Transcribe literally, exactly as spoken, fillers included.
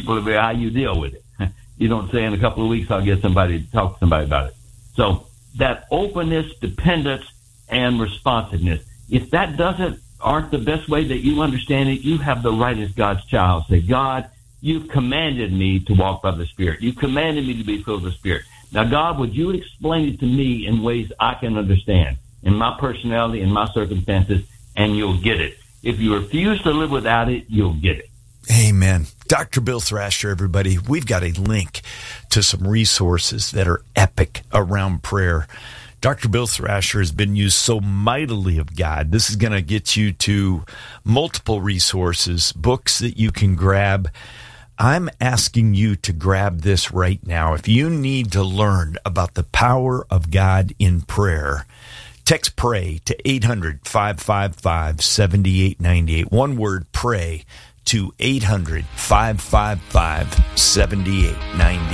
people about how you deal with it. You don't say in a couple of weeks I'll get somebody to talk to somebody about it. So that openness, dependence, and responsiveness, if that doesn't aren't the best way that you understand it, you have the right as God's child. Say, God, you've commanded me to walk by the Spirit. You commanded me to be filled with the Spirit. Now, God, would you explain it to me in ways I can understand, in my personality, in my circumstances, and you'll get it. If you refuse to live without it, you'll get it. Amen. Doctor Bill Thrasher, everybody, we've got a link to some resources that are epic around prayer. Doctor Bill Thrasher has been used so mightily of God. This is going to get you to multiple resources, books that you can grab. I'm asking you to grab this right now. If you need to learn about the power of God in prayer, text PRAY to eight hundred, five five five, seven eight nine eight. One word, PRAY, to eight hundred, five five five, seven eight nine